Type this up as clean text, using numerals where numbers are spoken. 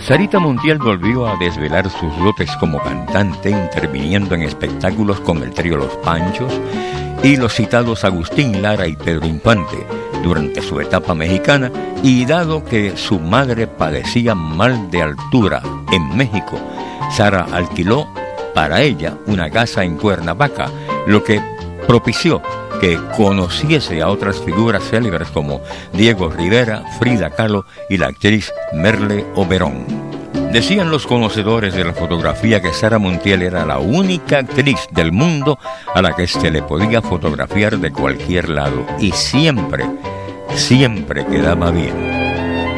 Sarita Montiel volvió a desvelar sus dotes como cantante, interviniendo en espectáculos con el trío Los Panchos y los citados Agustín Lara y Pedro Infante durante su etapa mexicana, y dado que su madre padecía mal de altura en México, Sara alquiló para ella una casa en Cuernavaca, lo que propició que conociese a otras figuras célebres como Diego Rivera, Frida Kahlo y la actriz Merle Oberon. Decían los conocedores de la fotografía que Sara Montiel era la única actriz del mundo a la que se le podía fotografiar de cualquier lado, y siempre quedaba bien.